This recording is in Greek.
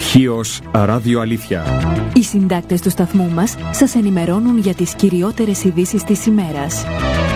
Χίος Ράδιο Αλήθεια. Οι συντάκτες του σταθμού μας σας ενημερώνουν για τις κυριότερες ειδήσεις της ημέρας.